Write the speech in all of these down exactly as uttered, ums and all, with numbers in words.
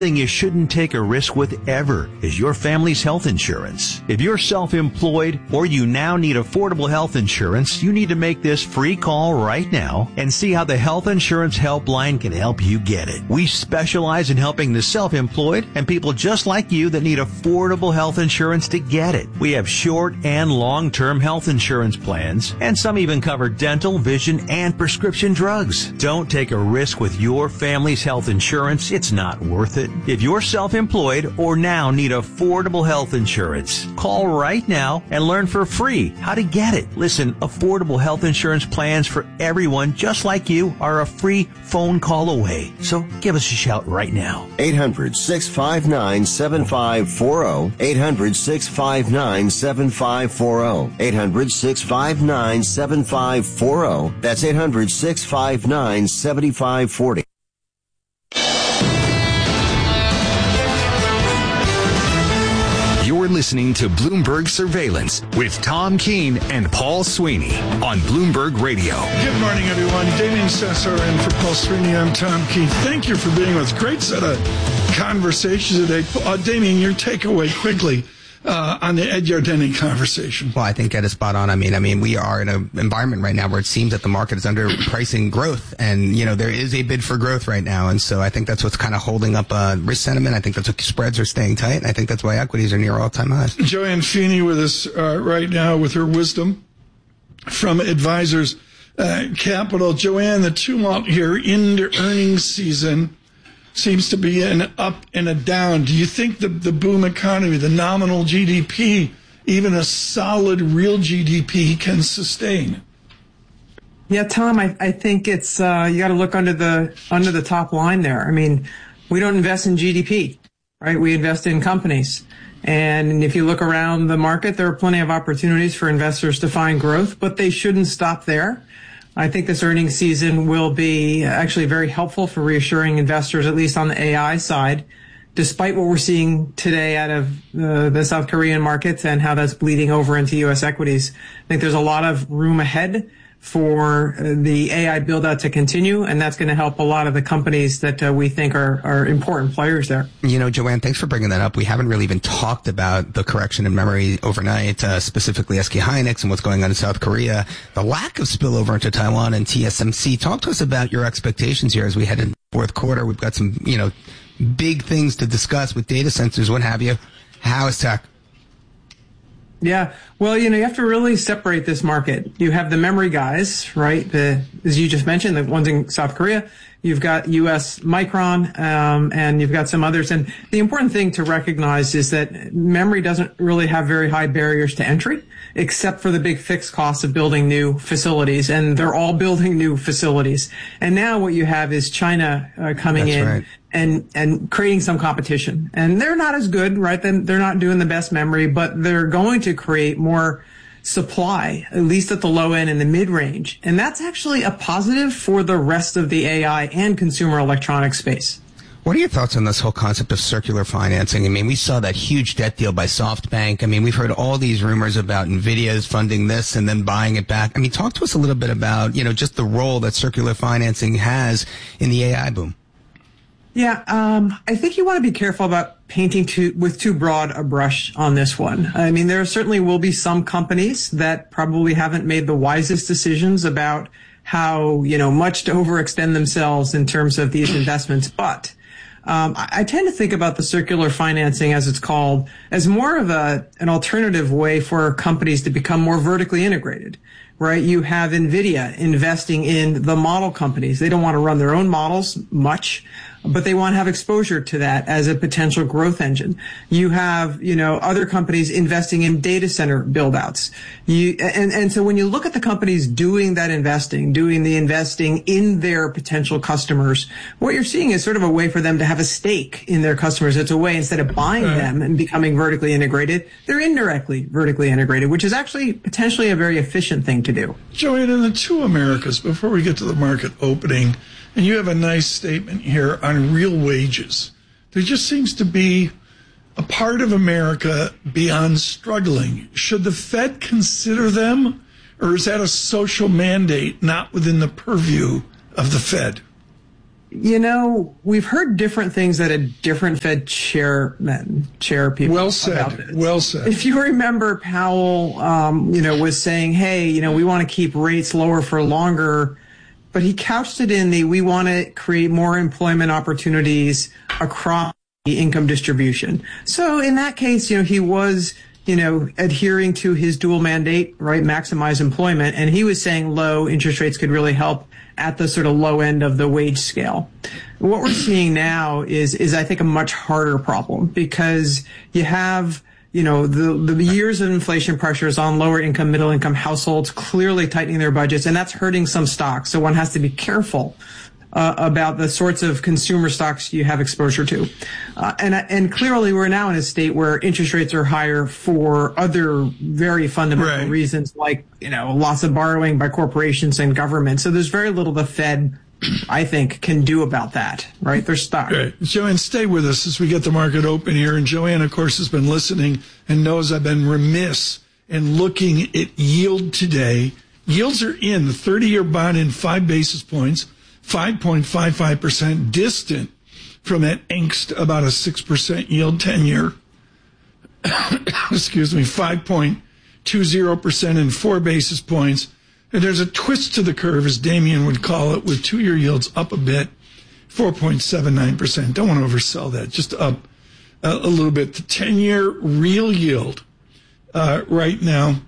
thing you shouldn't take a risk with ever is your family's health insurance. If you're self-employed or you now need affordable health insurance, you need to make this free call right now and see how the Health Insurance Helpline can help you get it. We specialize in helping the self-employed and people just like you that need affordable health insurance to get it. We have short and long-term health insurance plans, and some even cover dental, vision, and prescription drugs. Don't take a risk with your family's health insurance. It's not worth it. If you're self-employed or now need affordable health insurance, call right now and learn for free how to get it. Listen, affordable health insurance plans for everyone just like you are a free phone call away. So give us a shout right now. eight hundred, six five nine, seven five four zero. eight hundred, six five nine, seven five four zero. eight hundred, six five nine, seven five four zero. That's eight hundred, six five nine, seven five four zero. You're listening to Bloomberg Surveillance with Tom Keene and Paul Sweeney on Bloomberg Radio. Good morning, everyone. Damien Cesar in for Paul Sweeney. I'm Tom Keene. Thank you for being with us. Great set of conversations today. Uh, Damien, your takeaway quickly uh, on the Ed Yardeni conversation. Well, I think Ed is spot on. I mean, I mean, we are in an environment right now where it seems that the market is underpricing growth, and you know there is a bid for growth right now, and so I think that's what's kind of holding up uh, risk sentiment. I think that's what spreads are staying tight, and I think that's why equities are near all-time highs. Joanne Feeney with us uh, right now with her wisdom from Advisors uh, Capital. Joanne, the tumult here into earnings season seems to be an up and a down. Do you think the, the boom economy, the nominal G D P, even a solid real G D P can sustain? Yeah, Tom, I, I think it's uh, you got to look under the under the top line there. I mean, we don't invest in G D P, right? We invest in companies. And if you look around the market, there are plenty of opportunities for investors to find growth, but they shouldn't stop there. I think this earnings season will be actually very helpful for reassuring investors, at least on the A I side, despite what we're seeing today out of uh, the South Korean markets and how that's bleeding over into U S equities. I think there's a lot of room ahead for the A I build out to continue, and that's going to help a lot of the companies that uh, we think are, are important players there. You know, Joanne, thanks for bringing that up. We haven't really even talked about the correction in memory overnight, uh, specifically S K Hynix and what's going on in South Korea, the lack of spillover into Taiwan and T S M C. Talk to us about your expectations here as we head into the fourth quarter. We've got some, you know, big things to discuss with data centers, what have you. How is tech? Yeah, well, you know, you have to really separate this market. You have the memory guys, right? The, as you just mentioned, the ones in South Korea. You've got U S Micron, um, and you've got some others. And the important thing to recognize is that memory doesn't really have very high barriers to entry, except for the big fixed costs of building new facilities. And they're all building new facilities. And now what you have is China uh, coming That's in. Right. And, and creating some competition. And they're not as good, right? Then they're not doing the best memory, but they're going to create more supply, at least at the low end and the mid range. And that's actually a positive for the rest of the A I and consumer electronics space. What are your thoughts on this whole concept of circular financing? I mean, we saw that huge debt deal by SoftBank. I mean, we've heard all these rumors about NVIDIA's funding this and then buying it back. I mean, talk to us a little bit about, you know, just the role that circular financing has in the A I boom. Yeah, um, I think you want to be careful about painting too, with too broad a brush on this one. I mean, there certainly will be some companies that probably haven't made the wisest decisions about how, you know, much to overextend themselves in terms of these investments. But um, I, I tend to think about the circular financing, as it's called, as more of a an alternative way for companies to become more vertically integrated. Right? You have NVIDIA investing in the model companies. They don't want to run their own models much, but they want to have exposure to that as a potential growth engine. You have, you know, other companies investing in data center build-outs. You, and, and so when you look at the companies doing that investing, doing the investing in their potential customers, what you're seeing is sort of a way for them to have a stake in their customers. It's a way, instead of buying them and becoming vertically integrated, they're indirectly vertically integrated, which is actually potentially a very efficient thing to do. Joanne, in the two Americas, before we get to the market opening, and you have a nice statement here on real wages. There just seems to be a part of America beyond struggling. Should the Fed consider them, or is that a social mandate not within the purview of the Fed? You know, we've heard different things that a different Fed chairman, chair people. Well said. About this. Well said. If you remember, Powell, um, you know, was saying, "Hey, you know, we want to keep rates lower for longer," but he couched it in the "we want to create more employment opportunities across the income distribution." So in that case, you know, he was, you know, adhering to his dual mandate, right? Maximize employment, and he was saying low interest rates could really help at the sort of low end of the wage scale. What we're seeing now is, is I think a much harder problem, because you have, you know, the, the years of inflation pressures on lower income, middle income households clearly tightening their budgets, and that's hurting some stocks. So one has to be careful Uh, about the sorts of consumer stocks you have exposure to. Uh, and, and clearly we're now in a state where interest rates are higher for other very fundamental right. reasons, like, you know, lots of borrowing by corporations and government. So there's very little the Fed, I think, can do about that, right? They're stuck. Right. Joanne, stay with us as we get the market open here. And Joanne, of course, has been listening and knows I've been remiss in looking at yield today. Yields are in the thirty-year bond in five basis points. five point five five percent distant from that angst about a six percent yield ten-year. Excuse me, five point two zero percent in four basis points. And there's a twist to the curve, as Damien would call it, with two-year yields up a bit, four point seven nine percent. Don't want to oversell that, just up a, a little bit. The ten-year real yield uh, right now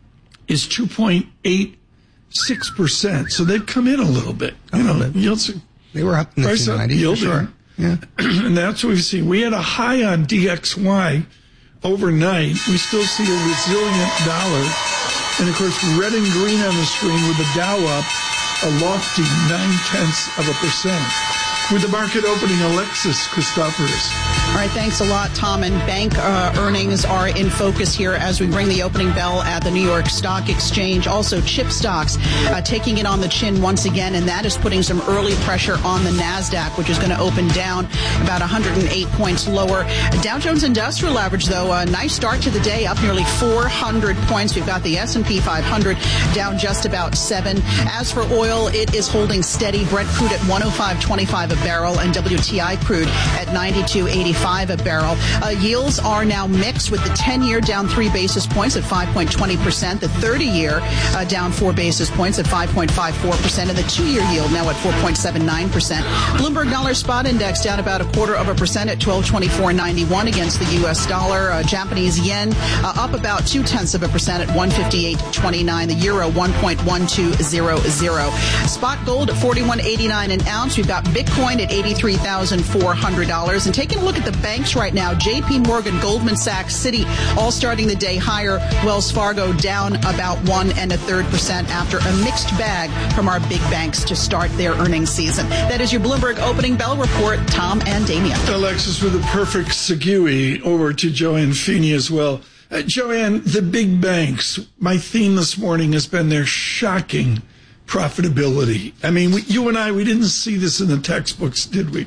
is two point eight Six percent, so they've come in a little bit. You know, bit. yields. They were up in the Price two up, ninety, yield for sure. in. Yeah, And that's what we've seen. We had a high on D X Y overnight. We still see a resilient dollar, and of course, red and green on the screen with the Dow up a lofty nine tenths of a percent. With the market opening, Alexis Christoforous. All right, thanks a lot, Tom. And bank uh, earnings are in focus here as we ring the opening bell at the New York Stock Exchange. Also, chip stocks uh, taking it on the chin once again, and that is putting some early pressure on the NASDAQ, which is going to open down about one hundred eight points lower. Dow Jones Industrial Average, though, a nice start to the day, up nearly four hundred points. We've got the S and P five hundred down just about seven. As for oil, it is holding steady. Brent crude at one oh five twenty-five a barrel, and W T I crude at ninety-two eighty-five a barrel. Uh, yields are now mixed, with the ten-year down three basis points at five point two zero percent, the thirty-year uh, down four basis points at five point five four percent, and the two-year yield now at four point seven nine percent. Bloomberg Dollar Spot Index down about a quarter of a percent at twelve twenty-four ninety-one against the U S dollar. Uh, Japanese yen uh, up about two-tenths of a percent at one fifty-eight twenty-nine. The euro one point one two zero zero. Spot gold at forty-one eighty-nine an ounce. We've got Bitcoin at eighty-three thousand four hundred dollars. And taking a look at the banks right now, J P Morgan, Goldman Sachs, Citi, all starting the day higher. Wells Fargo down about one and a third percent after a mixed bag from our big banks to start their earnings season. That is your Bloomberg opening bell report. Tom and Damien. Alexis with a perfect segue over to Joanne Feeney as well. Uh, Joanne, the big banks, my theme this morning has been their shocking profitability. I mean, we, you and I, we didn't see this in the textbooks, did we?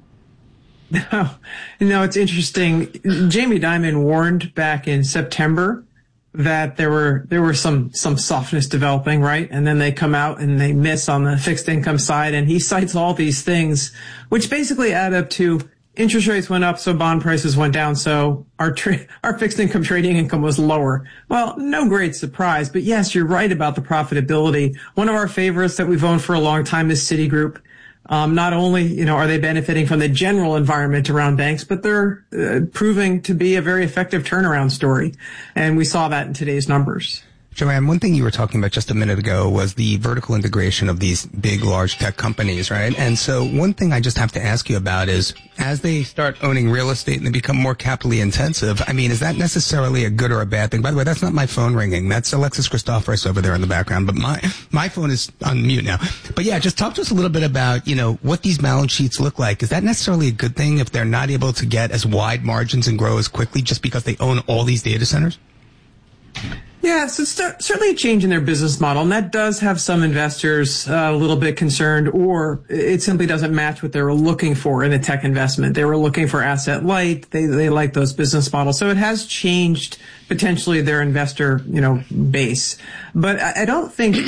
No, no, it's interesting. Jamie Dimon warned back in September that there were there were some some softness developing, right? And then they come out and they miss on the fixed income side, and he cites all these things, which basically add up to interest rates went up, so bond prices went down, so our tra- our fixed income trading income was lower. Well, no great surprise, but yes, you're right about the profitability. One of our favorites that we've owned for a long time is Citigroup. Um, not only, you know, are they benefiting from the general environment around banks, but they're uh, proving to be a very effective turnaround story. And we saw that in today's numbers. Joanne, one thing you were talking about just a minute ago was the vertical integration of these big, large tech companies, right? And so one thing I just have to ask you about is, as they start owning real estate and they become more capitally intensive, I mean, is that necessarily a good or a bad thing? By the way, that's not my phone ringing. That's Alexis Christoforous over there in the background, but my my phone is on mute now. But yeah, just talk to us a little bit about, you know, what these balance sheets look like. Is that necessarily a good thing if they're not able to get as wide margins and grow as quickly just because they own all these data centers? Yeah, so it's certainly a change in their business model, and that does have some investors uh, a little bit concerned, or it simply doesn't match what they were looking for in a tech investment. They were looking for asset light. They they like those business models, so it has changed potentially their investor, you know, base. But I, I don't think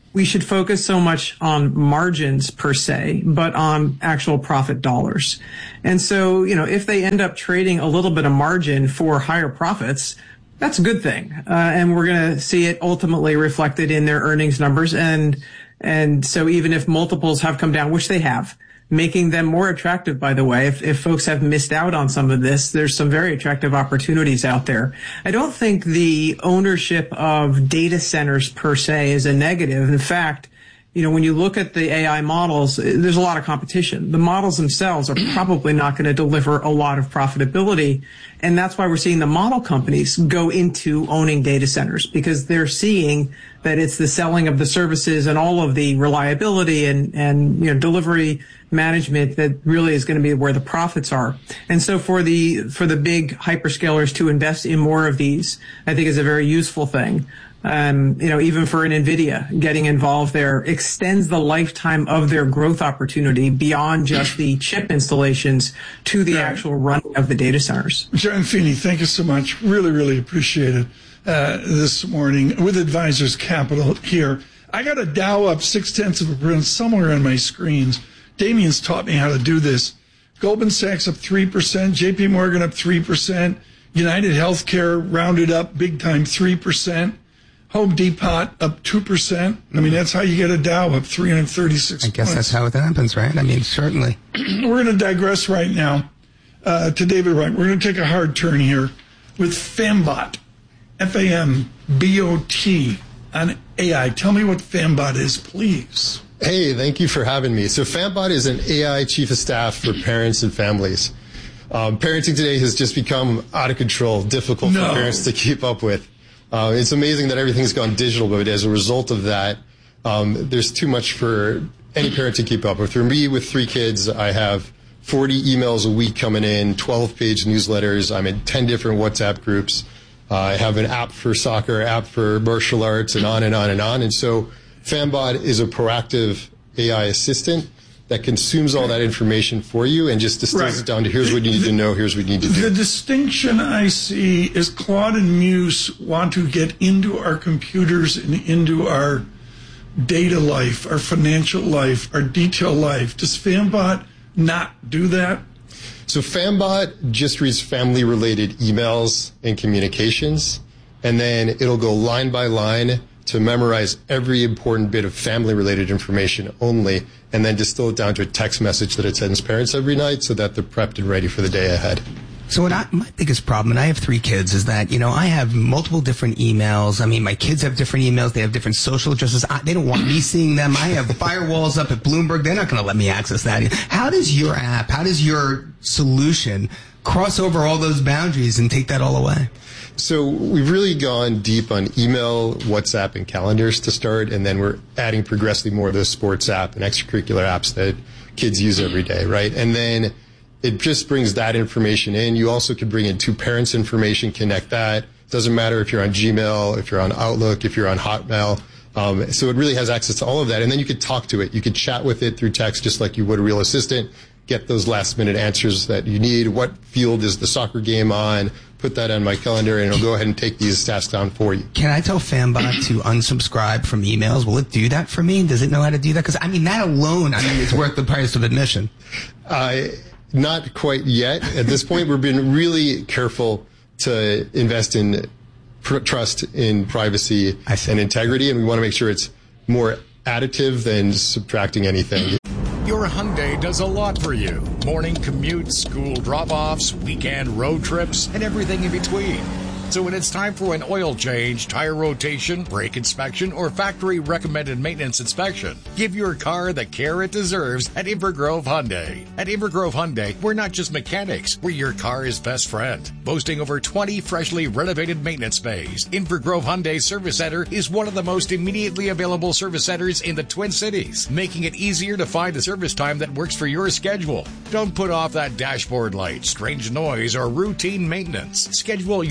we should focus so much on margins per se, but on actual profit dollars. And so, you know, if they end up trading a little bit of margin for higher profits, that's a good thing. Uh, and we're going to see it ultimately reflected in their earnings numbers. And, and so even if multiples have come down, which they have, making them more attractive, by the way. If, if folks have missed out on some of this, there's some very attractive opportunities out there. I don't think the ownership of data centers per se is a negative. In fact, you know, when you look at the A I models, there's a lot of competition. The models themselves are probably not going to deliver a lot of profitability. And that's why we're seeing the model companies go into owning data centers, because they're seeing that it's the selling of the services and all of the reliability and, and, you know, delivery management that really is going to be where the profits are. And so for the, for the big hyperscalers to invest in more of these, I think is a very useful thing. Um, you know, even for an NVIDIA, getting involved there extends the lifetime of their growth opportunity beyond just the chip installations to the actual running of the data centers. John Feeney, thank you so much. Really, really appreciate it uh, this morning with Advisors Capital here. I got a Dow up six-tenths of a percent somewhere on my screens. Damien's taught me how to do this. Goldman Sachs up three percent, J P Morgan up three percent, United Healthcare rounded up big time three percent. Home Depot up two percent. I mean, that's how you get a Dow up three hundred thirty-six I guess points. that's how it happens, right? I mean, certainly. We're going to digress right now uh, to David Wright. We're going to take a hard turn here with Fambot, F A M B O T on A I. Tell me what Fambot is, please. Hey, thank you for having me. So Fambot is an A I chief of staff for parents and families. Um, parenting today has just become out of control, difficult No. for parents to keep up with. Uh, it's amazing that everything's gone digital, but as a result of that, um, there's too much for any parent to keep up with. For me, with three kids, I have forty emails a week coming in, twelve page newsletters. I'm in ten different WhatsApp groups. Uh, I have an app for soccer, app for martial arts, and on and on and on. And so Fambot is a proactive A I assistant that consumes all that information for you and just distills Right. it down to here's what you need to know, here's what you need to do. The distinction I see is Claude and Muse want to get into our computers and into our data life, our financial life, our detail life. Does Fambot not do that? So Fambot just reads family-related emails and communications, and then it'll go line by line to memorize every important bit of family-related information only, and then distill it down to a text message that it sends parents every night so that they're prepped and ready for the day ahead. So what I, my biggest problem, and I have three kids, is that, you know, I have multiple different emails. I mean, my kids have different emails. They have different social addresses. I, they don't want me seeing them. I have firewalls up at Bloomberg. They're not going to let me access that. How does your app, how does your solution cross over all those boundaries and take that all away? So we've really gone deep on email, WhatsApp, and calendars to start, and then we're adding progressively more of those sports app and extracurricular apps that kids use every day, right? And then it just brings that information in. You also could bring in two parents' information, connect that. Doesn't matter if you're on Gmail, if you're on Outlook, if you're on Hotmail. Um, so it really has access to all of that. And then you could talk to it. You could chat with it through text just like you would a real assistant. Get those last minute answers that you need. What field is the soccer game on? Put that on my calendar and it'll go ahead and take these tasks down for you. Can I tell Fambot to unsubscribe from emails? Will it do that for me? Does it know how to do that? Because, I mean, that alone, I mean, is worth the price of admission. Uh, not quite yet. At this point, we've been really careful to invest in pr- trust in privacy and integrity, and we want to make sure it's more additive than subtracting anything. Your Hyundai does a lot for you. Morning commutes, school drop-offs, weekend road trips, and everything in between. So when it's time for an oil change, tire rotation, brake inspection, or factory-recommended maintenance inspection, give your car the care it deserves at Invergrove Hyundai. At Invergrove Hyundai, we're not just mechanics, we're your car's best friend. Boasting over twenty freshly renovated maintenance bays, Invergrove Hyundai Service Center is one of the most immediately available service centers in the Twin Cities, making it easier to find a service time that works for your schedule. Don't put off that dashboard light, strange noise, or routine maintenance. Schedule your next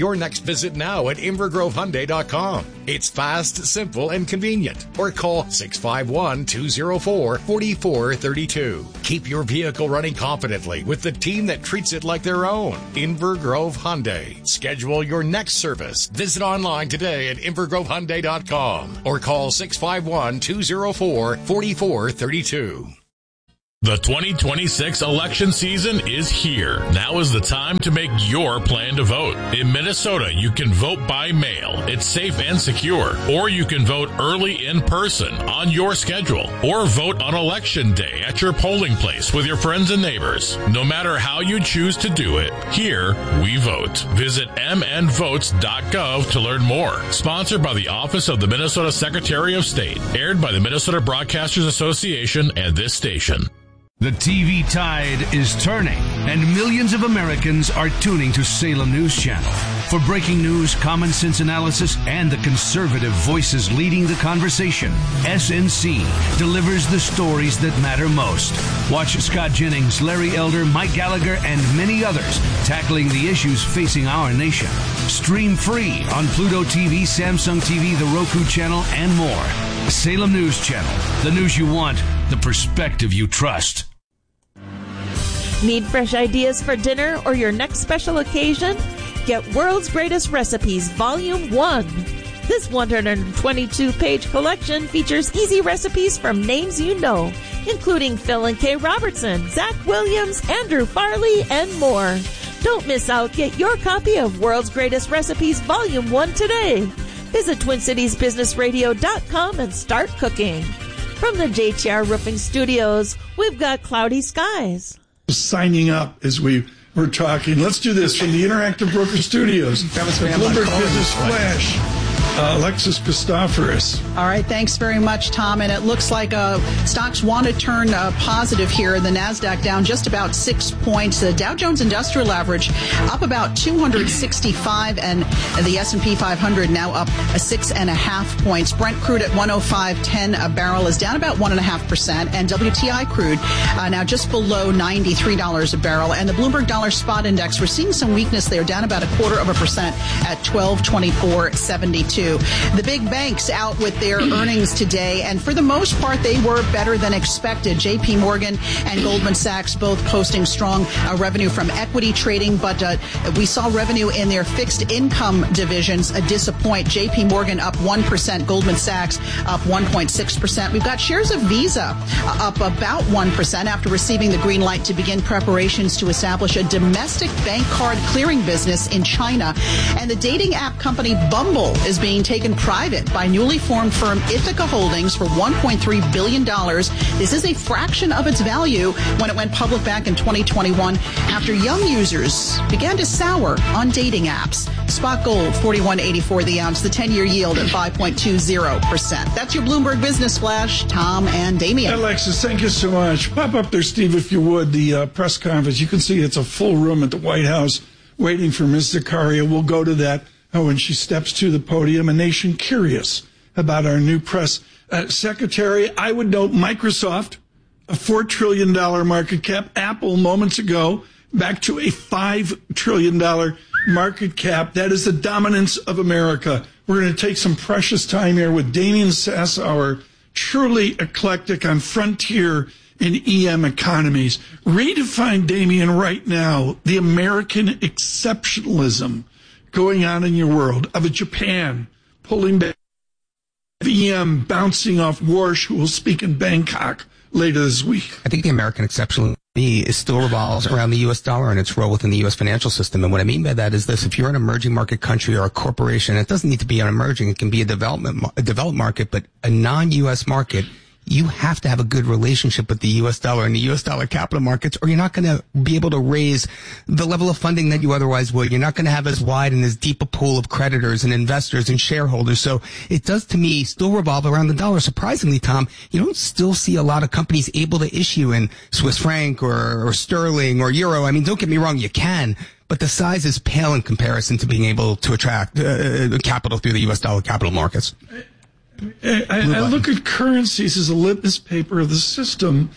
Visit now at inver grove hyundai dot com. It's fast, simple, and convenient. Or call six five one, two zero four, four four three two. Keep your vehicle running confidently with the team that treats it like their own. Inver Grove Hyundai. Schedule your next service. Visit online today at inver grove hyundai dot com or call six five one, two zero four, four four three two. The twenty twenty-six election season is here. Now is the time to make your plan to vote. In Minnesota, you can vote by mail. It's safe and secure. Or you can vote early in person on your schedule. Or vote on election day at your polling place with your friends and neighbors. No matter how you choose to do it, here we vote. Visit m n votes dot gov to learn more. Sponsored by the Office of the Minnesota Secretary of State. Aired by the Minnesota Broadcasters Association and this station. The T V tide is turning, and millions of Americans are tuning to Salem News Channel. For breaking news, common sense analysis, and the conservative voices leading the conversation, S N C delivers the stories that matter most. Watch Scott Jennings, Larry Elder, Mike Gallagher, and many others tackling the issues facing our nation. Stream free on Pluto T V, Samsung T V, the Roku channel, and more. Salem News Channel, the news you want, the perspective you trust. Need fresh ideas for dinner or your next special occasion? Get World's Greatest Recipes Volume one. This one hundred twenty-two page collection features easy recipes from names you know, including Phil and Kay Robertson, Zach Williams, Andrew Farley, and more. Don't miss out. Get your copy of World's Greatest Recipes Volume one today. Visit twin cities business radio dot com and start cooking. From the J T R Roofing Studios, we've got cloudy skies. Signing up as we were talking. Let's do this from the Interactive Broker Studios. The Bloomberg Business Flash. Uh, Alexis Christoforous. All right, thanks very much, Tom. And it looks like uh, stocks want to turn uh, positive here. The NASDAQ down just about six points. The Dow Jones Industrial Average up about two hundred sixty-five, and the S and P five hundred now up a six and a half points. Brent crude at one oh five ten a barrel is down about one and a half percent, and W T I crude uh, now just below ninety-three dollars a barrel. And the Bloomberg Dollar Spot Index, we're seeing some weakness there, down about a quarter of a percent at twelve twenty-four seventy-two. The big banks out with their earnings today, and for the most part, they were better than expected. J P Morgan and Goldman Sachs both posting strong uh, revenue from equity trading, but uh, we saw revenue in their fixed income divisions uh, disappoint. J P Morgan up one percent, Goldman Sachs up one point six percent. We've got shares of Visa uh, up about one percent after receiving the green light to begin preparations to establish a domestic bank card clearing business in China. And the dating app company Bumble is being taken private by newly formed firm Ithaca Holdings for one point three billion dollars. This is a fraction of its value when it went public back in twenty twenty-one after young users began to sour on dating apps. Spot gold, forty-one eighty-four the ounce, the ten-year yield at five point two zero percent. That's your Bloomberg Business Flash. Tom and Damien. Alexis, thank you so much. Pop up there, Steve, if you would, the uh, press conference. You can see it's a full room at the White House waiting for Miz Zakaria. We'll go to that oh, when she steps to the podium. A nation curious about our new press uh, secretary. I would note Microsoft, a four trillion dollars market cap. Apple, moments ago, back to a five trillion dollars market cap. That is the dominance of America. We're going to take some precious time here with Damien Sassower, truly eclectic on frontier and E M economies. Redefine, Damien, right now, the American exceptionalism going on in your world, of a Japan pulling back, E M bouncing off Warsh, who will speak in Bangkok later this week. I think the American exceptionalism is still revolves around the U S dollar and its role within the U S financial system. And what I mean by that is this: if you're an emerging market country or a corporation, it doesn't need to be an emerging, it can be a development, a developed market, but a non-U S market, you have to have a good relationship with the U S dollar and the U S dollar capital markets, or you're not going to be able to raise the level of funding that you otherwise would. You're not going to have as wide and as deep a pool of creditors and investors and shareholders. So it does, to me, still revolve around the dollar. Surprisingly, Tom, you don't still see a lot of companies able to issue in Swiss franc or, or sterling or euro. I mean, don't get me wrong, you can. But the size is pale in comparison to being able to attract uh, capital through the U S dollar capital markets. I, I look at currencies as a litmus paper of the system.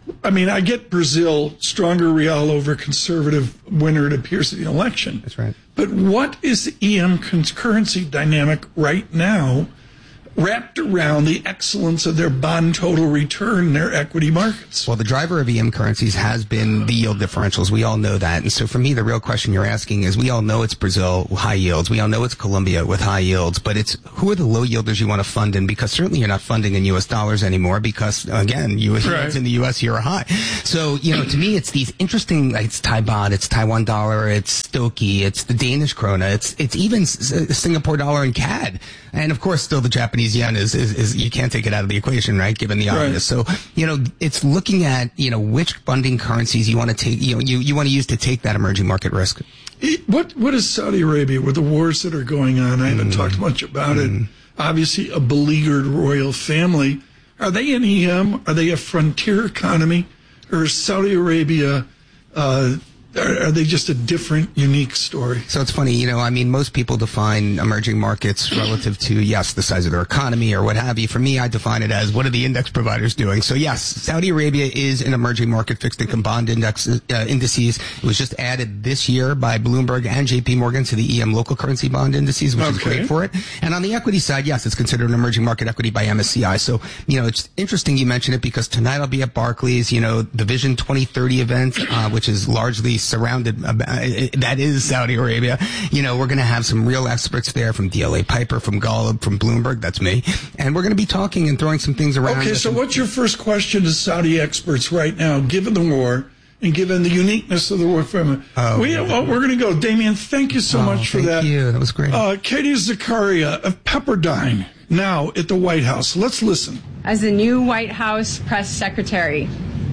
I mean, I get Brazil, stronger real over conservative winner, it appears, in the election. That's right. But what is the E M currency dynamic right now wrapped around the excellence of their bond total return in their equity markets? Well, the driver of E M currencies has been the yield differentials. We all know that. And so for me, the real question you're asking is, we all know it's Brazil with high yields. We all know it's Colombia with high yields. But it's who are the low yielders you want to fund in? Because certainly you're not funding in U S dollars anymore because, again, U S right. yields in the U S here are high. So, you know, to me, it's these interesting, like it's Thai baht, it's Taiwan dollar, it's Stoki, it's the Danish krona, it's it's even S- Singapore dollar and C A D. And, of course, still the Japanese yen is, is, is you can't take it out of the equation, right, given the obvious. Right. So, you know, it's looking at, you know, which funding currencies you want to take, you know, you, you want to use to take that emerging market risk. What What is Saudi Arabia with the wars that are going on? I haven't mm. talked much about mm. it. Obviously, a beleaguered royal family. Are they an E M? Are they a frontier economy? Or is Saudi Arabia... Uh, Are, are they just a different, unique story? So it's funny, you know, I mean, most people define emerging markets relative to, yes, the size of their economy or what have you. For me, I define it as, what are the index providers doing? So, yes, Saudi Arabia is an emerging market fixed income bond index, uh, indices. It was just added this year by Bloomberg and J P Morgan to the E M local currency bond indices, which okay. is great for it. And on the equity side, yes, it's considered an emerging market equity by M S C I. So, you know, it's interesting you mention it because tonight I'll be at Barclays, you know, the Vision twenty thirty event, uh, which is largely surrounded, uh, that is Saudi Arabia. You know, we're going to have some real experts there from D L A Piper, from Golub, from Bloomberg, that's me. And we're going to be talking and throwing some things around. Okay, so what's your first question to Saudi experts right now, given the war and given the uniqueness of the war from it? Oh, we, well, we're going to go. Damien, thank you so oh, much for thank that. Thank you. That was great. Uh, Katie Zakaria of Pepperdine, now at the White House. Let's listen. As the new White House press secretary,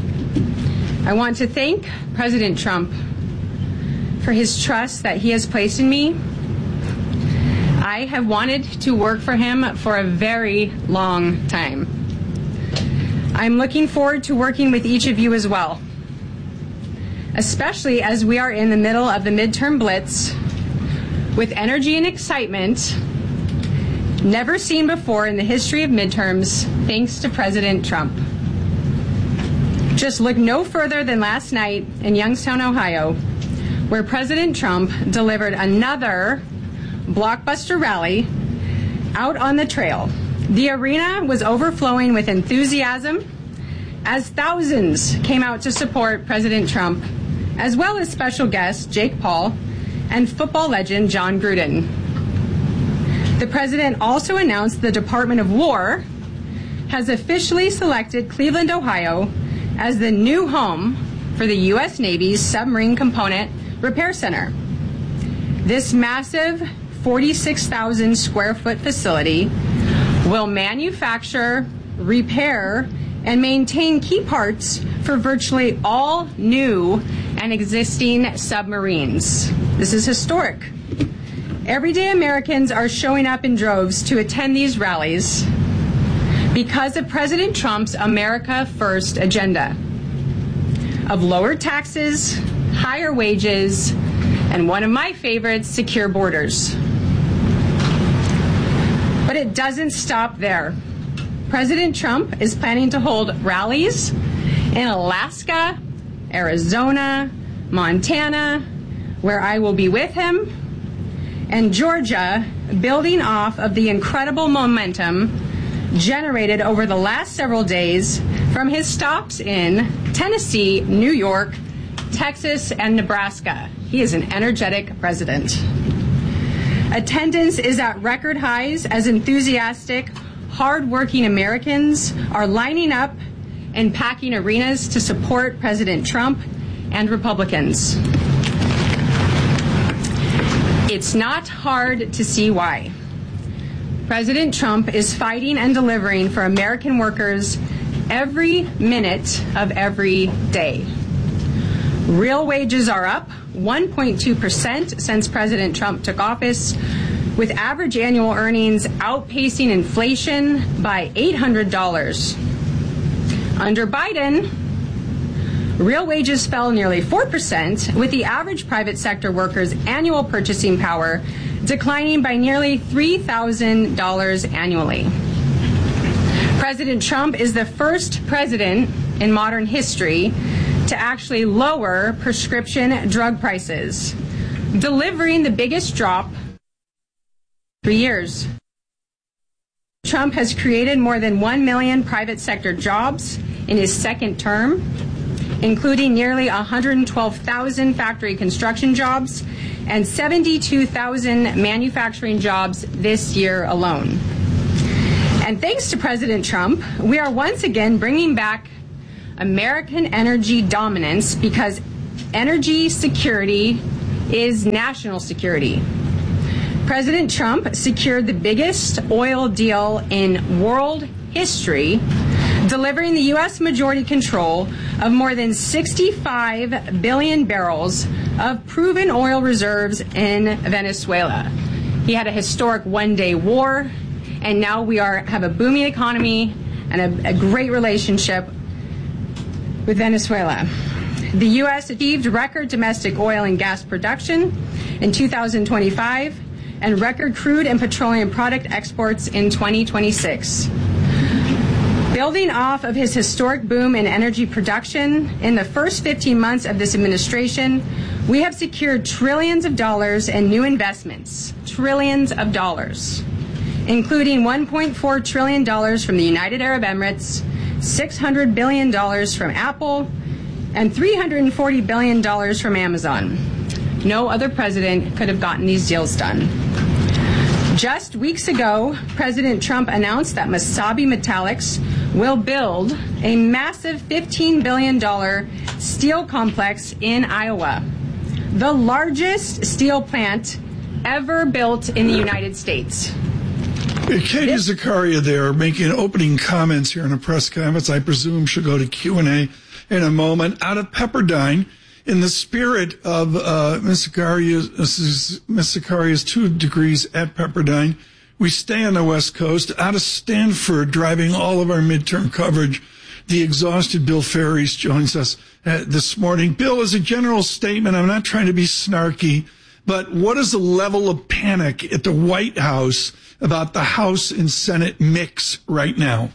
I want to thank President Trump for his trust that he has placed in me. I have wanted to work for him for a very long time. I'm looking forward to working with each of you as well, especially as we are in the middle of the midterm blitz with energy and excitement never seen before in the history of midterms, thanks to President Trump. Just look no further than last night in Youngstown, Ohio, where President Trump delivered another blockbuster rally out on the trail. The arena was overflowing with enthusiasm as thousands came out to support President Trump, as well as special guests Jake Paul and football legend John Gruden. The president also announced the Department of War has officially selected Cleveland, Ohio, as the new home for the U S Navy's Submarine Component Repair Center. This massive forty-six thousand square foot facility will manufacture, repair, and maintain key parts for virtually all new and existing submarines. This is historic. Everyday Americans are showing up in droves to attend these rallies because of President Trump's America First agenda of lower taxes, higher wages, and one of my favorites, secure borders. But it doesn't stop there. President Trump is planning to hold rallies in Alaska, Arizona, Montana, where I will be with him, and Georgia, building off of the incredible momentum generated over the last several days from his stops in Tennessee, New York, Texas, and Nebraska. He is an energetic president. Attendance is at record highs as enthusiastic, hardworking Americans are lining up and packing arenas to support President Trump and Republicans. It's not hard to see why. President Trump is fighting and delivering for American workers every minute of every day. Real wages are up one point two percent since President Trump took office, with average annual earnings outpacing inflation by eight hundred dollars. Under Biden, real wages fell nearly four percent, with the average private sector worker's annual purchasing power declining by nearly three thousand dollars annually. President Trump is the first president in modern history to actually lower prescription drug prices, delivering the biggest drop in three years. Trump has created more than one million private sector jobs in his second term, including nearly one hundred twelve thousand factory construction jobs and seventy-two thousand manufacturing jobs this year alone. And thanks to President Trump, we are once again bringing back American energy dominance because energy security is national security. President Trump secured the biggest oil deal in world history, delivering the U S majority control of more than sixty-five billion barrels of proven oil reserves in Venezuela. He had a historic one-day war, and now we are have a booming economy and a, a great relationship with Venezuela. The U S achieved record domestic oil and gas production in two thousand twenty-five and record crude and petroleum product exports in twenty twenty-six. Building off of his historic boom in energy production, in the first fifteen months of this administration, we have secured trillions of dollars in new investments, trillions of dollars, including one point four trillion dollars from the United Arab Emirates, six hundred billion dollars from Apple, and three hundred forty billion dollars from Amazon. No other president could have gotten these deals done. Just weeks ago, President Trump announced that Mesabi Metallics will build a massive fifteen billion dollars steel complex in Iowa, the largest steel plant ever built in the United States. Katie Zakaria there making opening comments here in a press conference. I presume she'll go to Q and A in a moment. Out of Pepperdine, in the spirit of uh, Miz Zakaria's, Miz Zakaria's two degrees at Pepperdine, we stay on the West Coast. Out of Stanford, driving all of our midterm coverage, the exhausted Bill Ferries joins us uh, this morning. Bill, as a general statement, I'm not trying to be snarky, but what is the level of panic at the White House about the House and Senate mix right now?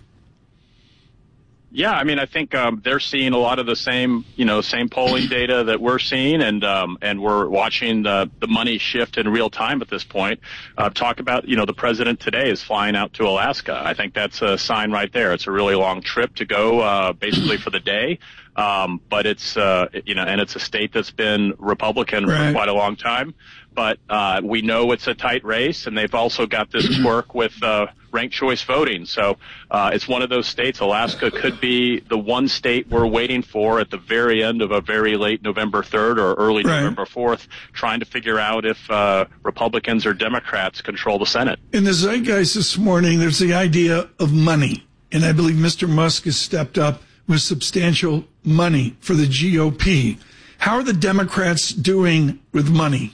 Yeah, I mean, I think um, they're seeing a lot of the same, you know, same polling data that we're seeing, and um, and we're watching the the money shift in real time at this point. Uh, talk about, you know, the president today is flying out to Alaska. I think that's a sign right there. It's a really long trip to go, uh, basically for the day. Um, but it's, uh, you know, and it's a state that's been Republican right. for quite a long time. But uh, we know it's a tight race, and they've also got this quirk with uh, ranked choice voting. So uh, it's one of those states. Alaska could be the one state we're waiting for at the very end of a very late November third or early right. November fourth, trying to figure out if uh, Republicans or Democrats control the Senate. In the zeitgeist this morning, there's the idea of money. And I believe Mister Musk has stepped up with substantial money for the G O P. How are the Democrats doing with money?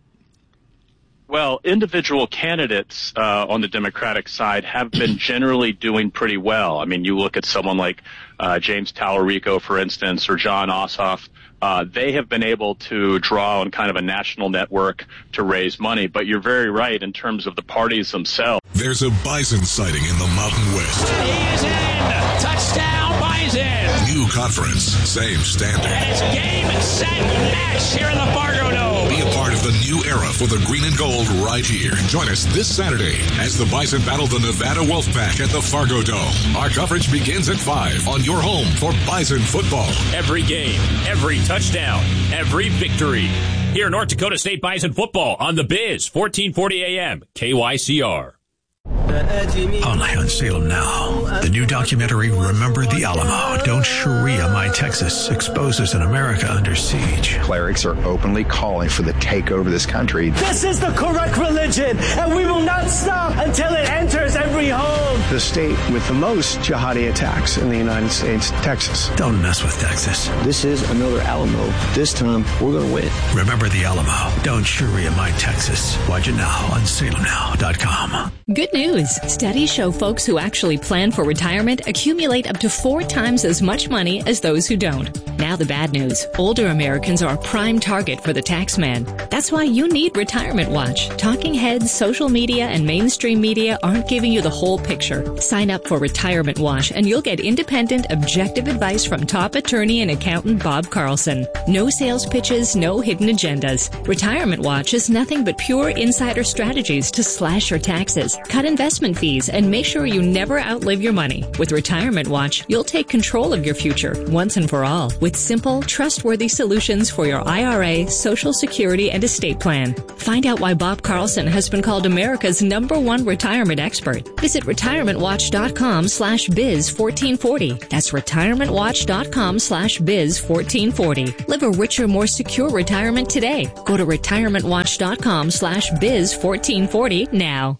Well, individual candidates uh, on the Democratic side have been generally doing pretty well. I mean, you look at someone like uh, James Tallarico, for instance, or John Ossoff. Uh, they have been able to draw on kind of a national network to raise money. But you're very right in terms of the parties themselves. There's a bison sighting in the Mountain West. He is in. Touchdown, Bison. New conference, same standard. And it's game, set, match here in the Fargo Dome. Be a part of the new era for the green and gold right here. Join us this Saturday as the Bison battle the Nevada Wolfpack at the Fargo Dome. Our coverage begins at five on your home for Bison football. Every game, every touchdown, every victory. Here, North Dakota State Bison football on the Biz, fourteen forty A M, K Y C R. Only on Salem Now. The new documentary, Remember the Alamo. Don't Sharia My Texas exposes an America under siege. Clerics are openly calling for the takeover of this country. This is the correct religion, and we will not stop until it enters every home. The state with the most jihadi attacks in the United States, Texas. Don't mess with Texas. This is another Alamo. This time, we're going to win. Remember the Alamo. Don't Sharia My Texas. Watch it now on salem now dot com. Good news. Studies show folks who actually plan for retirement accumulate up to four times as much money as those who don't. Now the bad news. Older Americans are a prime target for the tax man. That's why you need Retirement Watch. Talking heads, social media, and mainstream media aren't giving you the whole picture. Sign up for Retirement Watch and you'll get independent, objective advice from top attorney and accountant Bob Carlson. No sales pitches, no hidden agendas. Retirement Watch is nothing but pure insider strategies to slash your taxes, cut investment fees, and make sure you never outlive your money. With Retirement Watch, you'll take control of your future once and for all with simple, trustworthy solutions for your I R A, Social Security, and estate plan. Find out why Bob Carlson has been called America's number one retirement expert. Visit retirementwatch.com slash biz 1440. That's retirementwatch.com slash biz 1440. Live a richer, more secure retirement today. Go to retirementwatch.com slash biz 1440 now.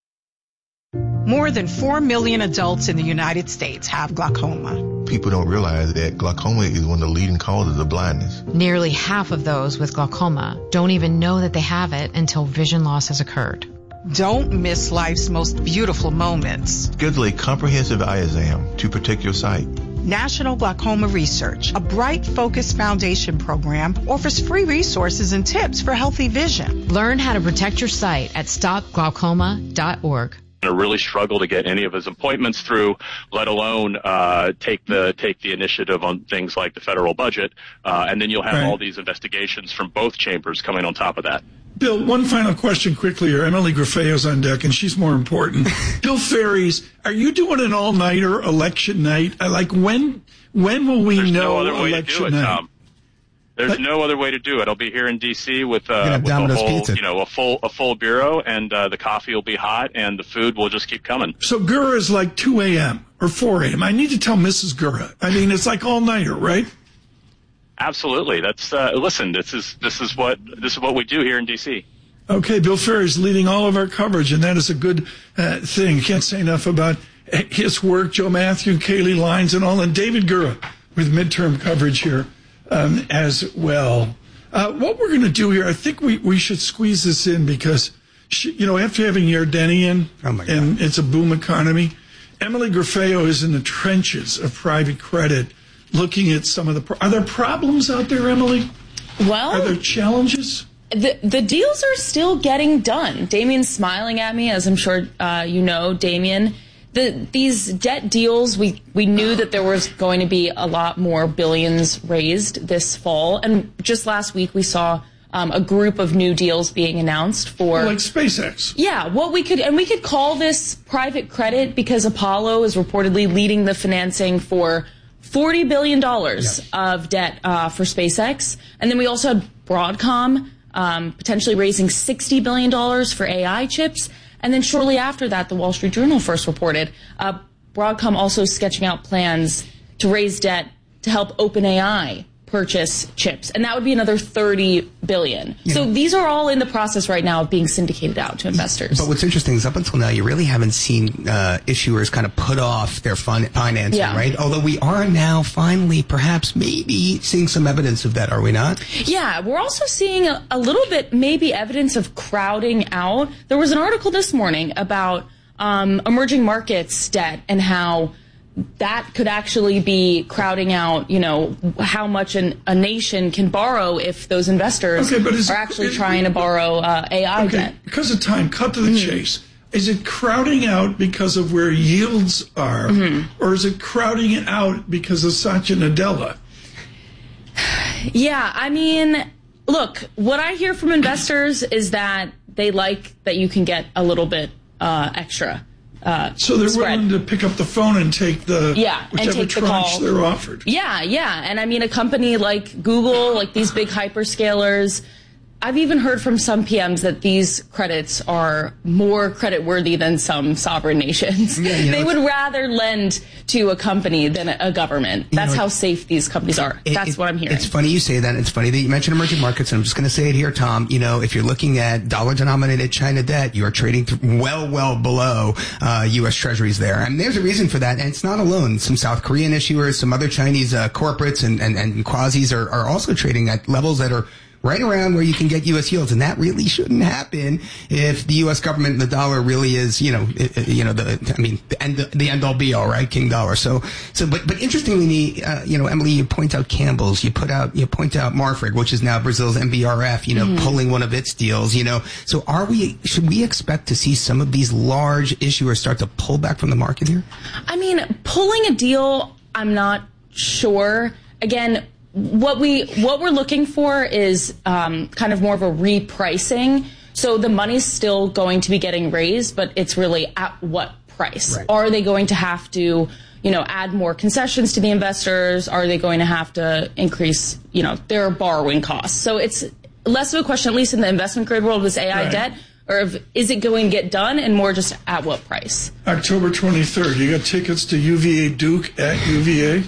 More than four million adults in the United States have glaucoma. People don't realize that glaucoma is one of the leading causes of blindness. Nearly half of those with glaucoma don't even know that they have it until vision loss has occurred. Don't miss life's most beautiful moments. Schedule a comprehensive eye exam to protect your sight. National Glaucoma Research, a Bright Focus Foundation program, offers free resources and tips for healthy vision. Learn how to protect your sight at stop glaucoma dot org. Really struggle to get any of his appointments through, let alone uh, take the take the initiative on things like the federal budget, uh, and then you'll have right. all these investigations from both chambers coming on top of that. Bill, one final question quickly here. Emily Grafeo's on deck, and she's more important. Bill Ferries, are you doing an all-nighter election night? I like when when will we There's know no other way election to do it, night? Tom. There's but, no other way to do it. I'll be here in D C with, uh, with a whole, pizza. you know, a full a full bureau, and uh, the coffee will be hot, and the food will just keep coming. So Gura is like two a.m. or four a.m. I need to tell Missus Gura. I mean, it's like all-nighter, right? Absolutely. That's uh, listen. This is this is what this is what we do here in D C. Okay, Bill Ferries leading all of our coverage, and that is a good uh, thing. Can't say enough about his work. Joe Matthew, Kaylee Lyons, and all, and David Gura with midterm coverage here um, as well. Uh, what we're going to do here, I think we, we should squeeze this in because, she, you know, after having Yardenian, oh my God. and it's a boom economy, Emily Grafeo is in the trenches of private credit looking at some of the... Pro- are there problems out there, Emily? Well... Are there challenges? The the deals are still getting done. Damien's smiling at me, as I'm sure uh, you know, Damien. The, these debt deals, we, we knew that there was going to be a lot more billions raised this fall. And just last week we saw um, a group of new deals being announced for... Like SpaceX. Yeah, what we could... And we could call this private credit because Apollo is reportedly leading the financing for forty billion dollars yes. of debt uh, for SpaceX. And then we also had Broadcom um, potentially raising sixty billion dollars for A I chips. And then shortly after that, the Wall Street Journal first reported uh, Broadcom also sketching out plans to raise debt to help OpenAI purchase chips. And that would be another thirty billion dollars. Yeah. So these are all in the process right now of being syndicated out to investors. But what's interesting is up until now, you really haven't seen uh, issuers kind of put off their fun- financing, yeah. right? Although we are now finally, perhaps, maybe seeing some evidence of that, are we not? Yeah, we're also seeing a, a little bit, maybe evidence of crowding out. There was an article this morning about um, emerging markets debt and how that could actually be crowding out, you know, how much an, a nation can borrow if those investors okay, but is, are actually is, trying to borrow uh, A I okay, debt. Because of time, cut to the mm-hmm. chase. Is it crowding out because of where yields are, mm-hmm. or is it crowding it out because of Satya Nadella? Yeah, I mean, look, what I hear from investors is that they like that you can get a little bit uh, extra. Uh, so they're spread. willing to pick up the phone and take the yeah, whichever and take tranche the they're offered. Yeah, yeah. And I mean, a company like Google, like these big hyperscalers, I've even heard from some P Ms that these credits are more creditworthy than some sovereign nations. Yeah, you know, they would rather lend to a company than a government. That's you know, how safe these companies are. It, That's it, what I'm hearing. It's funny you say that. It's funny that you mentioned emerging markets, and I'm just going to say it here, Tom. You know, if you're looking at dollar-denominated China debt, you are trading well, well below uh, U S Treasuries there. And there's a reason for that, and it's not alone. Some South Korean issuers, some other Chinese uh, corporates and, and, and quasis are, are also trading at levels that are right around where you can get U S yields. And that really shouldn't happen if the U S government and the dollar really is, you know, you know, the, I mean, the end, the end all be all, right? King dollar. So, so, but, but interestingly, uh, you know, Emily, you point out Campbell's, you put out, you point out Marfrig, which is now Brazil's M B R F, you know, mm-hmm. pulling one of its deals, you know. So are we, should we expect to see some of these large issuers start to pull back from the market here? I mean, pulling a deal, I'm not sure. Again, What we what we're looking for is um, kind of more of a repricing. So the money's still going to be getting raised, but it's really at what price? Right. Are they going to have to, you know, add more concessions to the investors? Are they going to have to increase, you know, their borrowing costs? So it's less of a question, at least in the investment grade world, with A I right. debt, or if, is it going to get done, and more just at what price? October twenty-third. You got tickets to U V A Duke at U V A?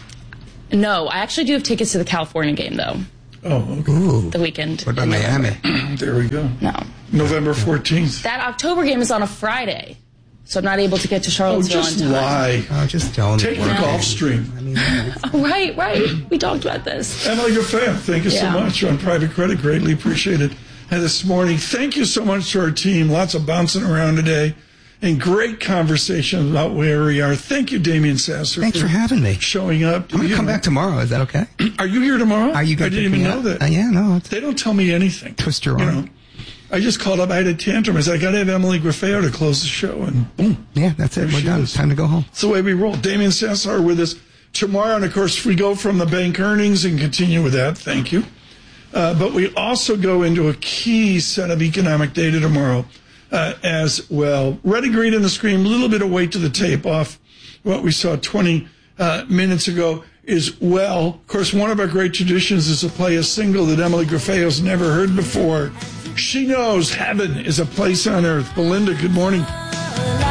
No, I actually do have tickets to the California game, though. Oh, okay. Ooh. The weekend. What about Miami? There we go. No. November fourteenth. That October game is on a Friday, so I'm not able to get to Charlottesville oh, just on time. lie. Oh, just don't. Take the Gulf Stream. I mean, oh, right, right. We talked about this. Emily Gaffea, thank you yeah. so much on private credit. Greatly appreciated. And this morning, thank you so much to our team. Lots of bouncing around today. And great conversation about where we are. Thank you, Damian Sasser. Thanks for, for having me. Showing up. I'm going to come know. back tomorrow. Is that okay? Are you here tomorrow? Are you I didn't even know out? that. Uh, yeah, no. They don't tell me anything. Twist your you arm. Know, I just called up. I had a tantrum. I said, I got to have Emily Gaffea to close the show. And boom. Yeah, that's it. We're done. It's time to go home. It's the way we roll. Damian Sasser with us tomorrow. And, of course, we go from the bank earnings and continue with that. Thank you. Uh, but we also go into a key set of economic data tomorrow. Uh, as well. Red and green in the screen, a little bit of weight to the tape off what we saw twenty uh, minutes ago is well. Of course, one of our great traditions is to play a single that Emily Gaffea's never heard before. She knows heaven is a place on earth. Belinda, good morning.